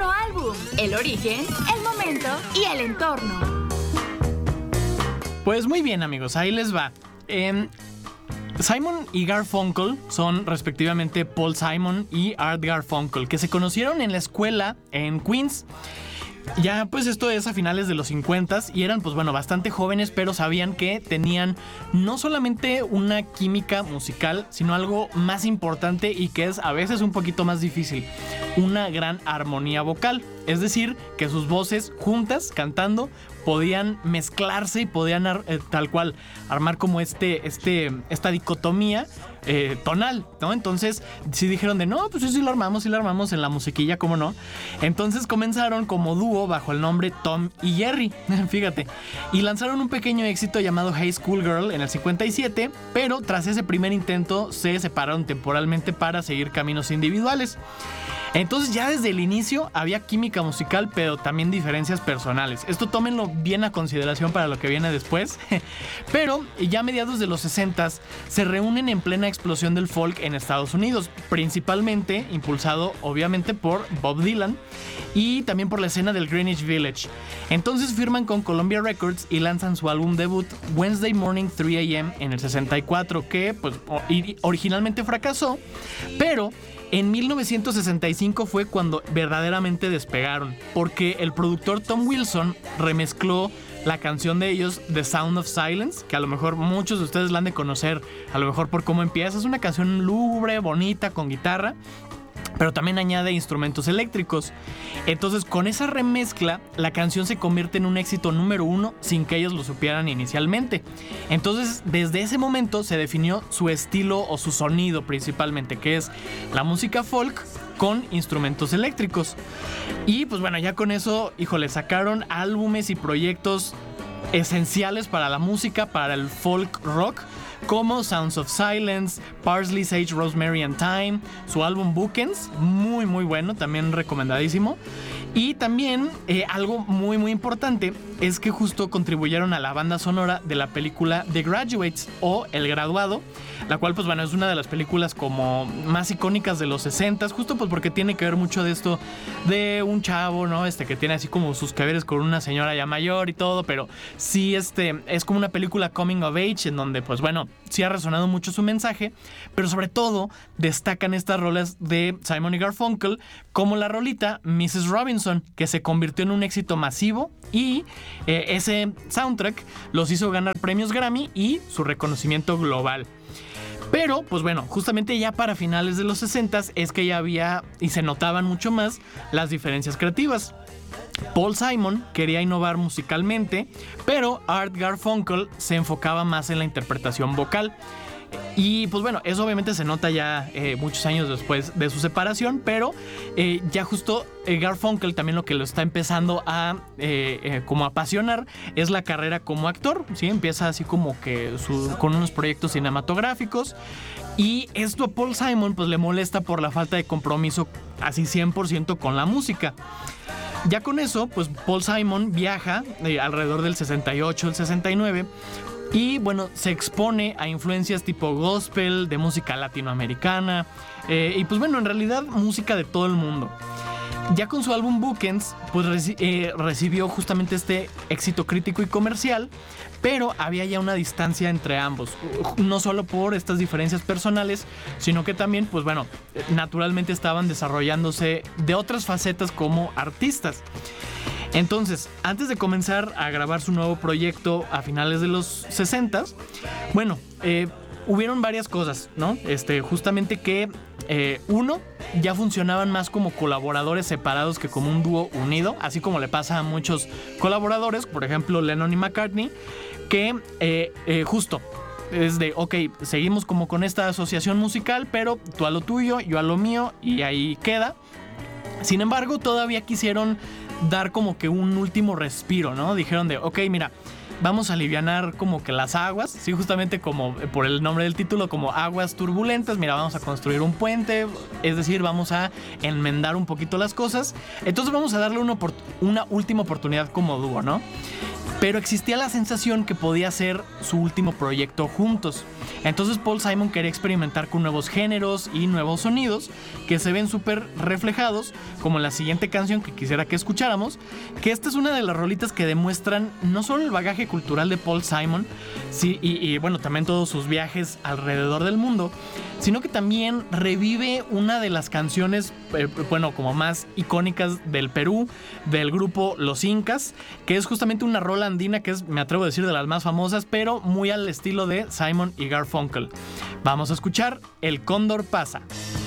noveno álbum, el origen, el momento y el entorno. Pues muy bien, amigos, ahí les va. Simon y Garfunkel son respectivamente Paul Simon y Art Garfunkel, que se conocieron en la escuela en Queens. Ya pues esto es a finales de los 50s y eran pues bueno bastante jóvenes, pero sabían que tenían no solamente una química musical, sino algo más importante y que es a veces un poquito más difícil, una gran armonía vocal. Es decir, que sus voces juntas cantando podían mezclarse y podían tal cual armar como esta dicotomía tonal, ¿no? Entonces sí dijeron de no, pues sí lo armamos en la musiquilla, ¿cómo no? Entonces comenzaron como dúo bajo el nombre Tom y Jerry, fíjate, y lanzaron un pequeño éxito llamado Hey Schoolgirl en el 57, pero tras ese primer intento se separaron temporalmente para seguir caminos individuales. Entonces ya desde el inicio había química musical, pero también diferencias personales. Esto tómenlo bien a consideración para lo que viene después. Pero ya a mediados de los 60s se reúnen en plena explosión del folk en Estados Unidos, principalmente impulsado obviamente por Bob Dylan y también por la escena del Greenwich Village. Entonces firman con Columbia Records y lanzan su álbum debut Wednesday Morning 3 AM en el 64, que pues originalmente fracasó, pero en 1965 fue cuando verdaderamente despegaron, porque el productor Tom Wilson remezcló la canción de ellos, The Sound of Silence, que a lo mejor muchos de ustedes la han de conocer, a lo mejor por cómo empieza. Es una canción lúgubre, bonita, con guitarra, pero también añade instrumentos eléctricos. Entonces, con esa remezcla, la canción se convierte en un éxito número 1 sin que ellos lo supieran inicialmente. Entonces, desde ese momento se definió su estilo o su sonido principalmente, que es la música folk con instrumentos eléctricos. Y pues bueno, ya con eso, híjole, sacaron álbumes y proyectos esenciales para la música, para el folk rock, como Sounds of Silence, Parsley, Sage, Rosemary and Thyme, su álbum Bookends, muy muy bueno, también recomendadísimo. Y también algo muy muy importante es que justo contribuyeron a la banda sonora de la película The Graduates o El Graduado, la cual pues bueno es una de las películas como más icónicas de los 60s, justo pues porque tiene que ver mucho de esto de un chavo, ¿no? Que tiene así como sus que veres con una señora ya mayor y todo, pero sí es como una película coming of age en donde pues bueno, sí ha resonado mucho su mensaje, pero sobre todo destacan estas rolas de Simon y Garfunkel, como la rolita Mrs. Robinson, que se convirtió en un éxito masivo y ese soundtrack los hizo ganar premios Grammy y su reconocimiento global. Pero, pues bueno, justamente ya para finales de los 60s es que ya había y se notaban mucho más las diferencias creativas. Paul Simon quería innovar musicalmente, pero Art Garfunkel se enfocaba más en la interpretación vocal. Y pues bueno, eso obviamente se nota ya muchos años después de su separación, pero ya justo Garfunkel también lo que lo está empezando a como apasionar es la carrera como actor, ¿sí? Empieza así como que con unos proyectos cinematográficos, y esto a Paul Simon pues le molesta por la falta de compromiso así 100% con la música. Ya con eso, pues Paul Simon viaja alrededor del 68, el 69, y bueno, se expone a influencias tipo gospel, de música latinoamericana, y pues bueno, en realidad música de todo el mundo. Ya con su álbum Bookends, pues recibió justamente este éxito crítico y comercial, pero había ya una distancia entre ambos, no solo por estas diferencias personales, sino que también, pues bueno, naturalmente estaban desarrollándose de otras facetas como artistas. Entonces, antes de comenzar a grabar su nuevo proyecto a finales de los 60s, bueno, hubieron varias cosas, ¿no? Justamente que uno, ya funcionaban más como colaboradores separados que como un dúo unido, así como le pasa a muchos colaboradores, por ejemplo Lennon y McCartney, que justo es de, ok, seguimos como con esta asociación musical, pero tú a lo tuyo, yo a lo mío, y ahí queda. Sin embargo, todavía quisieron dar como que un último respiro, ¿no? Dijeron de, ok, mira, vamos a alivianar como que las aguas, sí, justamente como por el nombre del título, como aguas turbulentas. Mira, vamos a construir un puente, es decir, vamos a enmendar un poquito las cosas. Entonces vamos a darle una última oportunidad como dúo, ¿no? pero existía la sensación que podía ser su último proyecto juntos. Entonces Paul Simon quería experimentar con nuevos géneros y nuevos sonidos que se ven súper reflejados, como la siguiente canción que quisiera que escucháramos, que esta es una de las rolitas que demuestran no solo el bagaje cultural de Paul Simon, sí, y bueno, también todos sus viajes alrededor del mundo, sino que también revive una de las canciones, bueno, como más icónicas del Perú, del grupo Los Incas, que es justamente una rola andina que es, me atrevo a decir, de las más famosas, pero muy al estilo de Simon y Garfunkel. Vamos a escuchar El Cóndor Pasa.